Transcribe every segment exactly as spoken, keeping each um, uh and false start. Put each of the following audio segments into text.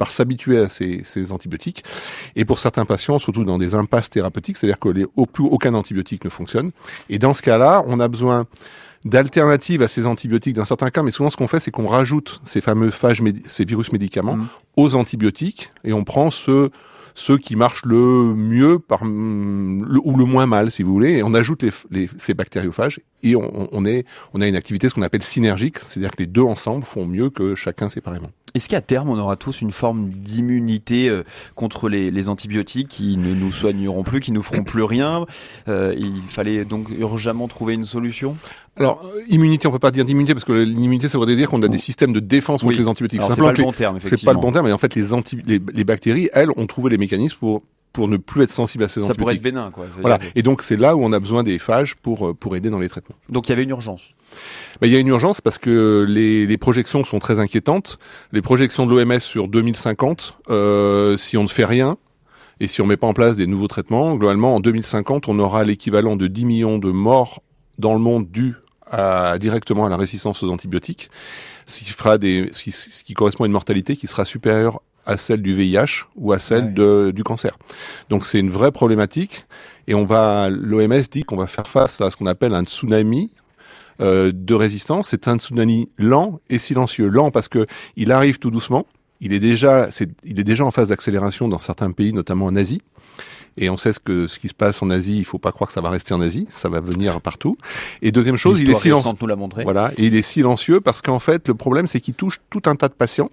par s'habituer à ces, ces antibiotiques. Et pour certains patients, surtout dans des impasses thérapeutiques, c'est-à-dire que les, au plus aucun antibiotique ne fonctionne. Et dans ce cas-là, on a besoin d'alternatives à ces antibiotiques dans certains cas, mais souvent ce qu'on fait, c'est qu'on rajoute ces fameux phages, médi- ces virus médicaments mmh. aux antibiotiques, et on prend ceux, ceux qui marchent le mieux par, le, ou le moins mal, si vous voulez, et on ajoute les, les, ces bactériophages, et on, on, est, on a une activité, ce qu'on appelle synergique, c'est-à-dire que les deux ensemble font mieux que chacun séparément. Est-ce qu'à terme, on aura tous une forme d'immunité euh, contre les, les antibiotiques qui ne nous soigneront plus, qui ne nous feront plus rien euh, Il fallait donc urgemment trouver une solution. Alors, immunité, on peut pas dire d'immunité, parce que l'immunité, ça voudrait dire qu'on a des systèmes de défense contre oui. les antibiotiques. Alors, c'est pas le bon terme, effectivement. C'est pas le bon terme, mais en fait, les, anti, les, les bactéries, elles, ont trouvé les mécanismes pour pour ne plus être sensible à ces ça antibiotiques. Ça pourrait être bénin, quoi. Voilà. Et donc, c'est là où on a besoin des phages pour pour aider dans les traitements. Donc, il y avait une urgence. Ben, il y a une urgence parce que les, les projections sont très inquiétantes. Les projections de l'O M S sur deux mille cinquante, euh, si on ne fait rien, et si on met pas en place des nouveaux traitements, globalement, en deux mille cinquante, on aura l'équivalent de dix millions de morts dans le monde dus à, directement à la résistance aux antibiotiques, ce qui fera des, ce qui, ce qui correspond à une mortalité qui sera supérieure à celle du V I H ou à celle ouais. de, du cancer. Donc c'est une vraie problématique, et on va, l'O M S dit qu'on va faire face à ce qu'on appelle un tsunami euh, de résistance. C'est un tsunami lent et silencieux. Lent parce que il arrive tout doucement. Il est déjà, c'est, il est déjà en phase d'accélération dans certains pays, notamment en Asie. Et on sait ce que ce qui se passe en Asie. Il faut pas croire que ça va rester en Asie. Ça va venir partout. Et deuxième chose, l'histoire il est silencieux. Nous l'a montré. Voilà. Et il est silencieux parce qu'en fait, le problème, c'est qu'il touche tout un tas de patients.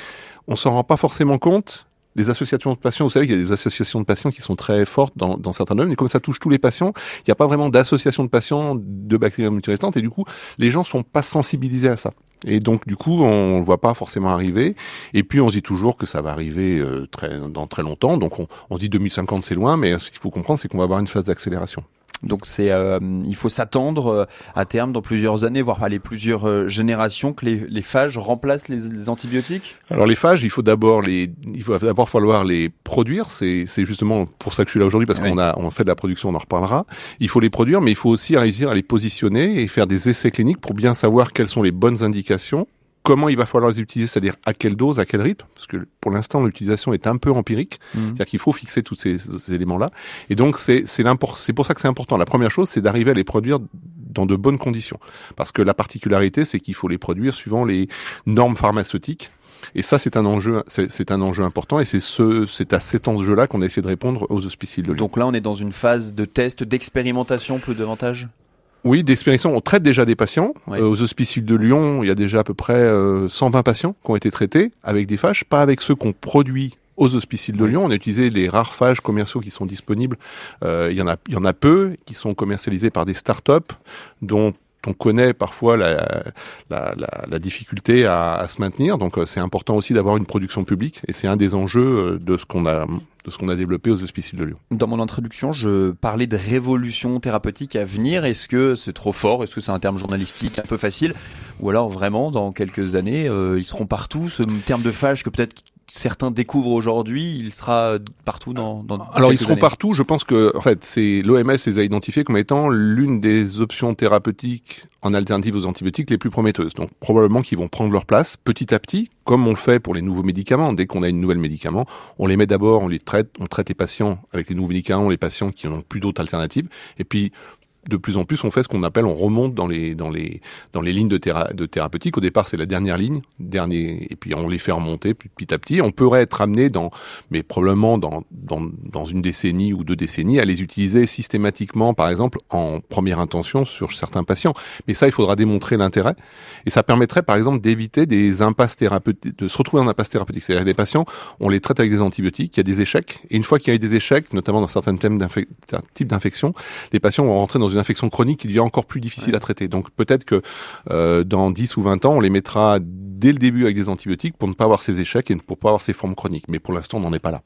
On s'en rend pas forcément compte. Les associations de patients, vous savez qu'il y a des associations de patients qui sont très fortes dans, dans certains domaines, mais comme ça touche tous les patients, il n'y a pas vraiment d'association de patients de bactéries multirésistantes, et du coup, les gens sont pas sensibilisés à ça. Et donc, du coup, on ne voit pas forcément arriver. Et puis, on se dit toujours que ça va arriver euh, très, dans très longtemps. Donc, on, on se dit deux mille cinquante, c'est loin, mais ce qu'il faut comprendre, c'est qu'on va avoir une phase d'accélération. Donc c'est, euh, il faut s'attendre euh, à terme dans plusieurs années, voire aller plusieurs euh, générations, que les, les phages remplacent les, les antibiotiques. Alors les phages, il faut d'abord les, il faut d'abord falloir les produire. C'est, c'est justement pour ça que je suis là aujourd'hui, parce oui. qu'on a, on fait de la production, on en reparlera. Il faut les produire, mais il faut aussi réussir à les positionner et faire des essais cliniques pour bien savoir quelles sont les bonnes indications. Comment il va falloir les utiliser, c'est-à-dire à quelle dose, à quel rythme, parce que pour l'instant l'utilisation est un peu empirique, mmh. c'est-à-dire qu'il faut fixer tous ces, ces éléments-là. Et donc c'est c'est, c'est pour ça que c'est important. La première chose, c'est d'arriver à les produire dans de bonnes conditions, parce que la particularité, c'est qu'il faut les produire suivant les normes pharmaceutiques. Et ça, c'est un enjeu, c'est, c'est un enjeu important, et c'est ce, c'est à cet enjeu-là qu'on a essayé de répondre aux Hospices de Lyon. Donc là, on est dans une phase de test, d'expérimentation, peu davantage. Oui, d'expérimentation. On traite déjà des patients. Oui. Euh, aux Hospices de Lyon, il y a déjà à peu près euh, cent vingt patients qui ont été traités avec des phages, pas avec ceux qu'on produit aux Hospices de Lyon. On a utilisé les rares phages commerciaux qui sont disponibles. Euh, il y en a, il y en a peu qui sont commercialisés par des startups dont on connaît parfois la, la, la, la difficulté à, à se maintenir. Donc, c'est important aussi d'avoir une production publique, et c'est un des enjeux de ce qu'on a, de ce qu'on a développé aux Hospices de Lyon. Dans mon introduction, je parlais de révolution thérapeutique à venir. Est-ce que c'est trop fort ? Est-ce que c'est un terme journalistique un peu facile ? Ou alors vraiment, dans quelques années, euh, ils seront partout. Ce terme de phage que peut-être certains découvrent aujourd'hui, il sera partout dans, dans Alors ils seront années. Partout, je pense que en fait, c'est l'O M S les a identifiés comme étant l'une des options thérapeutiques en alternative aux antibiotiques les plus prometteuses. Donc probablement qu'ils vont prendre leur place petit à petit, comme on le fait pour les nouveaux médicaments. Dès qu'on a une nouvelle médicament, on les met d'abord, on les traite, on traite les patients avec les nouveaux médicaments, les patients qui n'ont plus d'autres alternatives, et puis de plus en plus, on fait ce qu'on appelle, on remonte dans les dans les dans les lignes de, théra, de thérapeutique. Au départ, c'est la dernière ligne, dernier, et puis on les fait remonter petit à petit. On pourrait être amené dans, mais probablement dans dans dans une décennie ou deux décennies, à les utiliser systématiquement, par exemple, en première intention sur certains patients. Mais ça, il faudra démontrer l'intérêt, et ça permettrait, par exemple, d'éviter des impasses thérapeutiques, de se retrouver en impasse thérapeutique. C'est-à-dire des patients, on les traite avec des antibiotiques, il y a des échecs, et une fois qu'il y a eu des échecs, notamment dans certains types d'infections, les patients vont rentrer dans une infection chronique qui devient encore plus difficile ouais. à traiter. Donc peut-être que euh, dans dix ou vingt ans, on les mettra dès le début avec des antibiotiques pour ne pas avoir ces échecs et pour ne pas avoir ces formes chroniques. Mais pour l'instant, on n'en est pas là.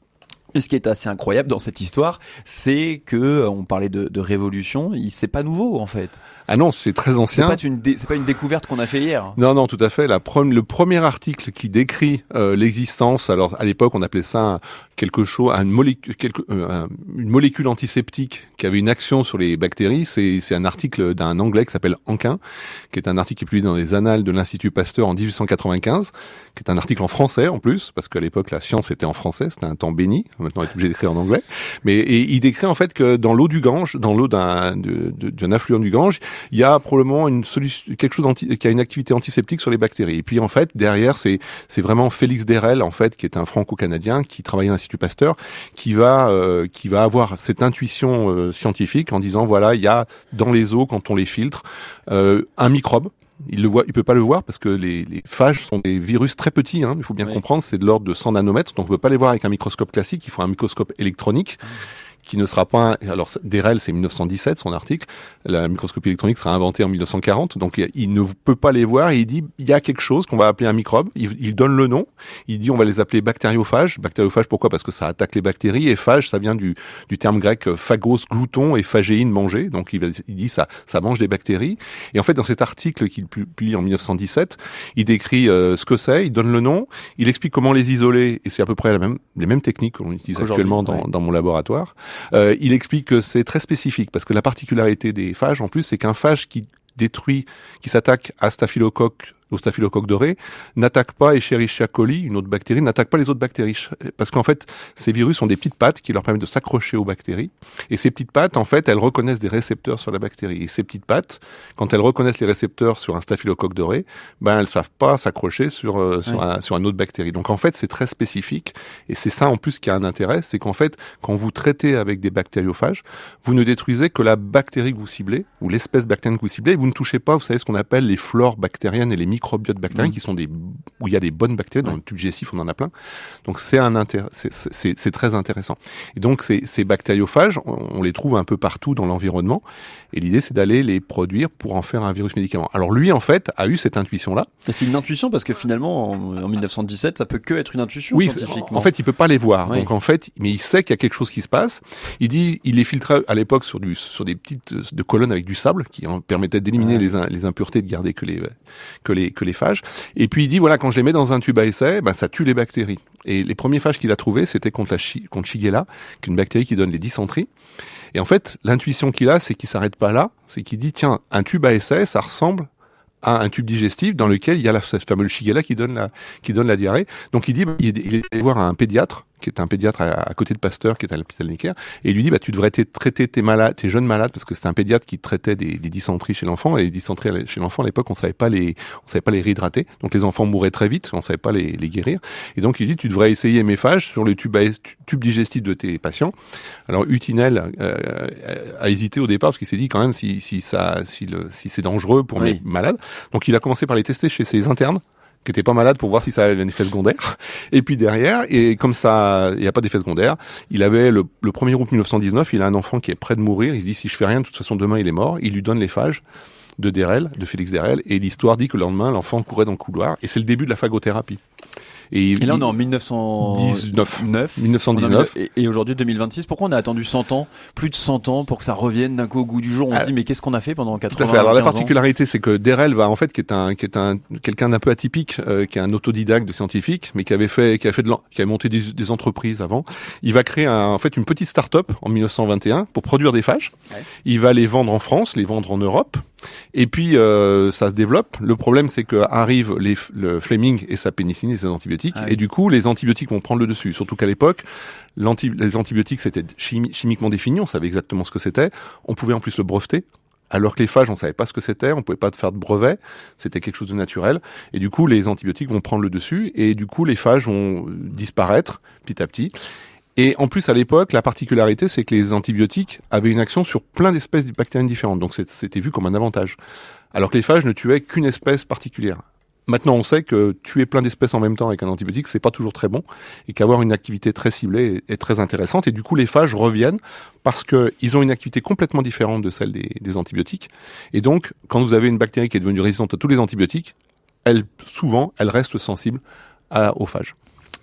Et ce qui est assez incroyable dans cette histoire, c'est que on parlait de, de révolution, il, c'est pas nouveau en fait. Ah non, c'est très ancien. C'est pas une, dé, c'est pas une découverte qu'on a fait hier. Non, non, tout à fait. La pre- le premier article qui décrit euh, l'existence, alors à l'époque on appelait ça un, quelque chose, une molécule, quelque, euh, un, une molécule antiseptique qui avait une action sur les bactéries. C'est, c'est un article d'un Anglais qui s'appelle Anquin, qui est un article qui est publié dans les Annales de l'Institut Pasteur en dix-huit cent quatre-vingt-quinze, qui est un article en français en plus, parce qu'à l'époque la science était en français, c'était un temps béni. Maintenant, on est obligé d'écrire en anglais. Mais et il décrit en fait que dans l'eau du Gange, dans l'eau d'un, de, de, d'un affluent du Gange, il y a probablement une solution, quelque chose anti, qui a une activité antiseptique sur les bactéries. Et puis en fait, derrière, c'est c'est vraiment Félix Derel en fait, qui est un Franco-Canadien qui travaille à l'Institut Pasteur, qui va euh, qui va avoir cette intuition euh, scientifique en disant voilà, il y a dans les eaux quand on les filtre euh, un microbe. Il le voit, il peut pas le voir parce que les, les phages sont des virus très petits. Hein, il faut bien oui. comprendre, c'est de l'ordre de cent nanomètres, donc on peut pas les voir avec un microscope classique. Il faut un microscope électronique. Mmh. Qui ne sera pas... Un... Alors, Derel, c'est mille neuf cent dix-sept, son article. La microscopie électronique sera inventée en mille neuf cent quarante. Donc, il ne peut pas les voir et il dit, il y a quelque chose qu'on va appeler un microbe. Il, il donne le nom. Il dit, on va les appeler bactériophages. Bactériophages, pourquoi? Parce que ça attaque les bactéries. Et phage, ça vient du, du terme grec phagos, glouton, et phagéine, manger. Donc, il, il dit, ça, ça mange des bactéries. Et en fait, dans cet article qu'il publie en mille neuf cent dix-sept, il décrit euh, ce que c'est, il donne le nom, il explique comment les isoler. Et c'est à peu près la même, les mêmes techniques qu'on utilise actuellement dans, ouais. dans mon laboratoire. Euh, il explique que c'est très spécifique parce que la particularité des phages, en plus, c'est qu'un phage qui détruit, qui s'attaque à Staphylocoque, au staphylocoque doré, n'attaque pas Escherichia coli, une autre bactérie, n'attaque pas les autres bactéries. Parce qu'en fait, ces virus ont des petites pattes qui leur permettent de s'accrocher aux bactéries. Et ces petites pattes, en fait, elles reconnaissent des récepteurs sur la bactérie. Et ces petites pattes, quand elles reconnaissent les récepteurs sur un staphylocoque doré, ben, elles savent pas s'accrocher sur, euh, sur, oui. un, sur une autre bactérie. Donc, en fait, c'est très spécifique. Et c'est ça, en plus, qui a un intérêt. C'est qu'en fait, quand vous traitez avec des bactériophages, vous ne détruisez que la bactérie que vous ciblez, ou l'espèce bactérienne que vous ciblez, et vous ne touchez pas, vous savez, ce qu'on appelle les flores bactériennes et les microbiotes bactériens mmh. qui sont des où il y a des bonnes bactéries dans ouais. le tube digestif, on en a plein. Donc c'est un intérêt, c'est, c'est, c'est très intéressant. Et donc ces, ces bactériophages, on, on les trouve un peu partout dans l'environnement. Et l'idée c'est d'aller les produire pour en faire un virus médicament. Alors lui en fait a eu cette intuition-là. Et c'est une intuition parce que finalement en, en mille neuf cent dix-sept ça peut que être une intuition oui, scientifiquement. En fait il peut pas les voir. Oui. Donc en fait, mais il sait qu'il y a quelque chose qui se passe. Il dit, il les filtrait à l'époque sur du sur des petites de colonnes avec du sable qui en permettaient d'éliminer ouais. les les impuretés, de garder que les que les que les phages. Et puis il dit voilà, quand je les mets dans un tube à essai, ben ça tue les bactéries. Et les premiers phages qu'il a trouvés, c'était contre la chi- contre Shigella, qui est une bactérie qui donne les dysenteries. Et en fait, l'intuition qu'il a, c'est qu'il s'arrête pas là, c'est qu'il dit tiens, un tube à essai, ça ressemble à un tube digestif dans lequel il y a la cette fameuse Shigella qui donne la qui donne la diarrhée. Donc il dit il, il est allé voir un pédiatre qui est un pédiatre à, à côté de Pasteur, qui est à l'hôpital Necker, et il lui dit bah tu devrais traiter tes malades, tes jeunes malades, parce que c'était un pédiatre qui traitait des, des dysenteries chez l'enfant, et les dysenteries chez l'enfant à l'époque on savait pas les on savait pas les réhydrater, donc les enfants mouraient très vite, on savait pas les, les guérir, et donc il dit tu devrais essayer mes phages sur le tube, à, tube digestif de tes patients. Alors Hutinel euh, a hésité au départ parce qu'il s'est dit quand même si si ça si le si c'est dangereux pour oui. mes malades, donc il a commencé par les tester chez ses internes qui n'étaient pas malades pour voir si ça avait un effet secondaire. Et puis derrière, et comme ça, il n'y a pas d'effet secondaire, il avait le, le premier août mille neuf cent dix-neuf, il a un enfant qui est près de mourir, il se dit si je fais rien, de toute façon demain il est mort, il lui donne les phages de Derel, de Félix Derel, et l'histoire dit que le lendemain, l'enfant courait dans le couloir, et c'est le début de la phagothérapie. Et, et là, on est en mille neuf cent dix-neuf. mille neuf cent dix-neuf. Et, et aujourd'hui, deux mille vingt-six. Pourquoi on a attendu cent ans, plus de cent ans, pour que ça revienne d'un coup au goût du jour? On ah, se dit, mais qu'est-ce qu'on a fait pendant quatre-vingts ans? Alors, la particularité, c'est que Derel va, en fait, qui est un, qui est un, quelqu'un d'un peu atypique, euh, qui est un autodidacte de scientifique, mais qui avait fait, qui a fait de qui a monté des, des entreprises avant. Il va créer un, en fait, une petite start-up en mille neuf cent vingt et un pour produire des phages. Ouais. Il va les vendre en France, les vendre en Europe. Et puis euh, ça se développe. Le problème, c'est que arrive les, le Fleming et sa pénicilline et ses antibiotiques, ah oui. et du coup, les antibiotiques vont prendre le dessus. Surtout qu'à l'époque, l'anti- les antibiotiques c'était chimi- chimiquement défini, on savait exactement ce que c'était. On pouvait en plus le breveter. Alors que les phages, on savait pas ce que c'était, on pouvait pas faire de brevet, c'était quelque chose de naturel. Et du coup, les antibiotiques vont prendre le dessus, et du coup, les phages vont disparaître petit à petit. Et en plus, à l'époque, la particularité, c'est que les antibiotiques avaient une action sur plein d'espèces bactériennes différentes. Donc, c'était vu comme un avantage. Alors que les phages ne tuaient qu'une espèce particulière. Maintenant, on sait que tuer plein d'espèces en même temps avec un antibiotique, c'est pas toujours très bon, et qu'avoir une activité très ciblée est, est très intéressante. Et du coup, les phages reviennent parce que ils ont une activité complètement différente de celle des, des antibiotiques. Et donc, quand vous avez une bactérie qui est devenue résistante à tous les antibiotiques, elle, souvent, elle reste sensible à, aux phages.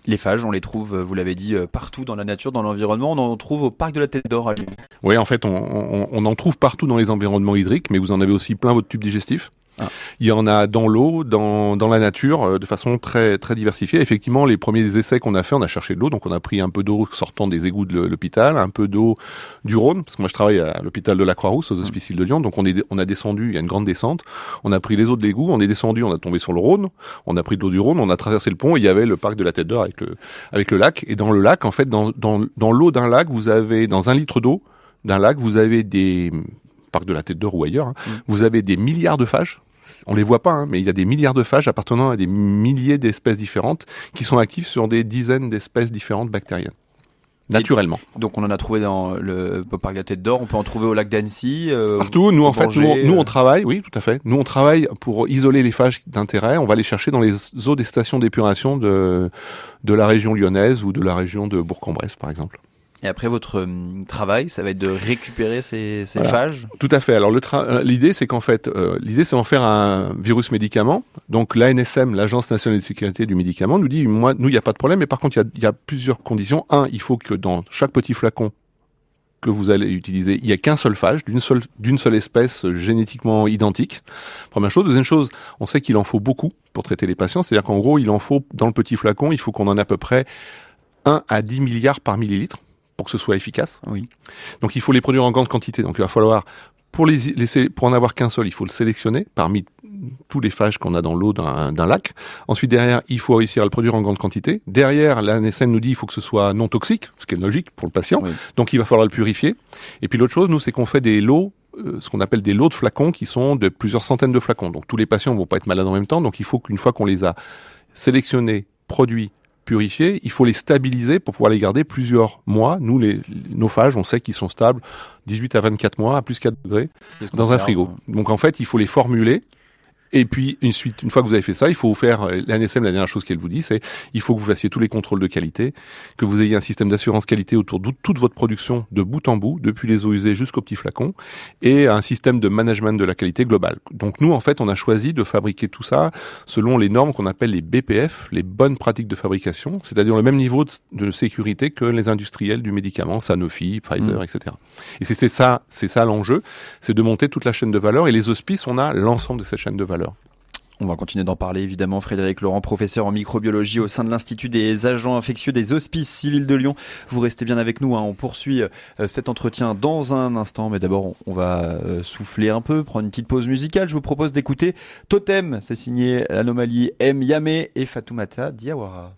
Les phages, on les trouve, vous l'avez dit, partout dans la nature, dans l'environnement. On en trouve au parc de la Tête d'Or à Lyon. Oui, en fait, on, on, on en trouve partout dans les environnements hydriques, mais vous en avez aussi plein votre tube digestif. Ah. Il y en a dans l'eau, dans, dans la nature, euh, de façon très, très diversifiée. Effectivement, les premiers essais qu'on a fait, on a cherché de l'eau, donc on a pris un peu d'eau sortant des égouts de l'hôpital, un peu d'eau du Rhône, parce que moi je travaille à l'hôpital de la Croix-Rousse, aux Hospices de Lyon, donc on est, on a descendu, il y a une grande descente, on a pris les eaux de l'égout, on est descendu, on a tombé sur le Rhône, on a pris de l'eau du Rhône, on a traversé le pont, et il y avait le parc de la Tête d'Or avec le, avec le lac, et dans le lac, en fait, dans, dans, dans l'eau d'un lac, vous avez, dans un litre d'eau d'un lac, vous avez des, parc de la Tête d'Or ou ailleurs, hein, mmh. vous avez des milliards de phages. On les voit pas, hein, mais il y a des milliards de phages appartenant à des milliers d'espèces différentes qui sont actives sur des dizaines d'espèces différentes bactériennes. Naturellement. Et donc on en a trouvé dans le parc de la Tête d'Or, on peut en trouver au lac d'Annecy. Euh, Partout. Nous en fait, nous, on, nous on travaille, oui, tout à fait. Nous on travaille pour isoler les phages d'intérêt. On va les chercher dans les eaux des stations d'épuration de de la région lyonnaise ou de la région de Bourg-en-Bresse, par exemple. Et après, votre euh, travail, ça va être de récupérer ces, ces voilà. phages. Tout à fait. Alors, le tra- l'idée, c'est qu'en fait, euh, l'idée, c'est d'en faire un virus médicament. Donc, l'A N S M, l'Agence nationale de sécurité du médicament, nous dit, moi, nous, il n'y a pas de problème. Mais par contre, il y a, il y a plusieurs conditions. Un, il faut que dans chaque petit flacon que vous allez utiliser, il n'y a qu'un seul phage, d'une seule, d'une seule espèce génétiquement identique. Première chose. Deuxième chose, on sait qu'il en faut beaucoup pour traiter les patients. C'est-à-dire qu'en gros, il en faut, dans le petit flacon, il faut qu'on en ait à peu près un à dix milliards par millilitre, pour que ce soit efficace. Oui. Donc il faut les produire en grande quantité. Donc il va falloir, pour les, les pour en avoir qu'un seul, il faut le sélectionner parmi tous les phages qu'on a dans l'eau d'un, d'un lac. Ensuite derrière, il faut réussir à le produire en grande quantité. Derrière, l'A N S M nous dit il faut que ce soit non toxique, ce qui est logique pour le patient. Oui. Donc il va falloir le purifier. Et puis l'autre chose, nous, c'est qu'on fait des lots, euh, ce qu'on appelle des lots de flacons qui sont de plusieurs centaines de flacons. Donc tous les patients vont pas être malades en même temps. Donc il faut qu'une fois qu'on les a sélectionnés, produits, purifiés, il faut les stabiliser pour pouvoir les garder plusieurs mois. Nous, les, nos phages, on sait qu'ils sont stables dix-huit à vingt-quatre mois à plus quatre degrés dans un frigo. Donc en fait, il faut les formuler. Et puis, une suite, une fois que vous avez fait ça, il faut faire, l'A N S M, la dernière chose qu'elle vous dit, c'est, il faut que vous fassiez tous les contrôles de qualité, que vous ayez un système d'assurance qualité autour de toute votre production de bout en bout, depuis les eaux usées jusqu'au petit flacon, et un système de management de la qualité globale. Donc nous, en fait, on a choisi de fabriquer tout ça selon les normes qu'on appelle les B P F, les bonnes pratiques de fabrication, c'est-à-dire le même niveau de, de sécurité que les industriels du médicament, Sanofi, Pfizer, mmh. et cetera. Et c'est, c'est ça, c'est ça l'enjeu, c'est de monter toute la chaîne de valeur, et les hospices, on a l'ensemble de cette chaîne de valeur. On va continuer d'en parler évidemment. Frédéric Laurent, professeur en microbiologie au sein de l'Institut des agents infectieux des Hospices civils de Lyon. Vous restez bien avec nous, hein. On poursuit euh, cet entretien dans un instant, mais d'abord on, on va euh, souffler un peu, prendre une petite pause musicale. Je vous propose d'écouter Totem, c'est signé l'Anomalie M. Yamé et Fatoumata Diawara.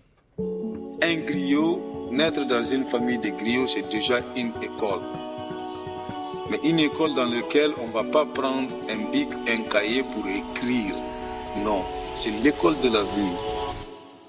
Un griot, naître dans une famille de griots, c'est déjà une école. Mais une école dans laquelle on ne va pas prendre un bic, un cahier pour écrire. Non, c'est l'école de la vie.